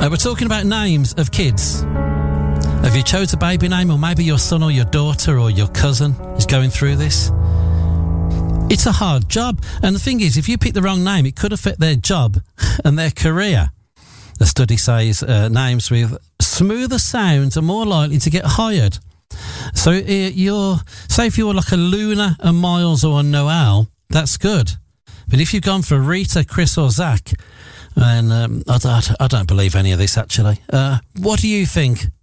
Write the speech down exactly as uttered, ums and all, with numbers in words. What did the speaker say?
Uh, we're talking about names of kids. Have you chose a baby name, or maybe your son or your daughter or your cousin is going through this? It's a hard job. And the thing is, if you pick the wrong name, it could affect their job and their career. The study says uh, names with smoother sounds are more likely to get hired. So uh, you're, say if you're like a Luna, a Miles or a Noel, that's good. But if you've gone for Rita, Chris or Zach, and um, I, I, I don't believe any of this actually. Uh, what do you think?